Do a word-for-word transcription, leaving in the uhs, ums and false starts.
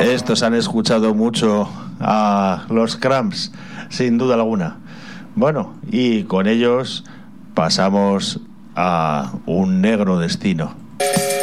Estos han escuchado mucho a los Cramps, sin duda alguna. Bueno, y con ellos pasamos a Un negro destino.